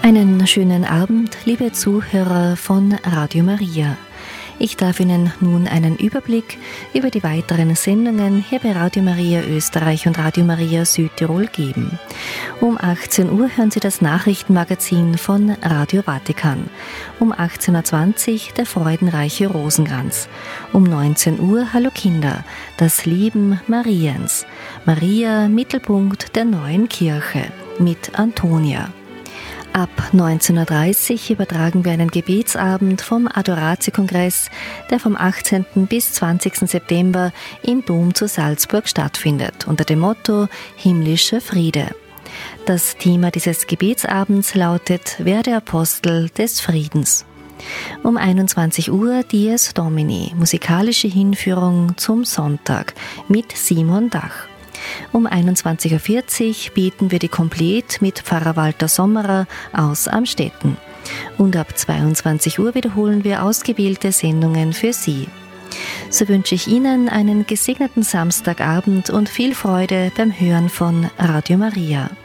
Einen schönen Abend, liebe Zuhörer von Radio Maria. Ich darf Ihnen nun einen Überblick über die weiteren Sendungen hier bei Radio Maria Österreich und Radio Maria Südtirol geben. Um 18 Uhr hören Sie das Nachrichtenmagazin von Radio Vatikan. Um 18.20 Uhr der freudenreiche Rosenkranz. Um 19 Uhr Hallo Kinder, das Leben Mariens. Maria, Mittelpunkt der neuen Kirche mit Antonia. Ab 19.30 Uhr übertragen wir einen Gebetsabend vom Adoratio-Kongress, der vom 18. bis 20. September im Dom zu Salzburg stattfindet, unter dem Motto Himmlischer Friede. Das Thema dieses Gebetsabends lautet: Werde Apostel des Friedens. Um 21 Uhr Dies Domini, musikalische Hinführung zum Sonntag mit Simon Dach. Um 21.40 Uhr beten wir die Komplett mit Pfarrer Walter Sommerer aus Amstetten. Und ab 22 Uhr wiederholen wir ausgewählte Sendungen für Sie. So wünsche ich Ihnen einen gesegneten Samstagabend und viel Freude beim Hören von Radio Maria.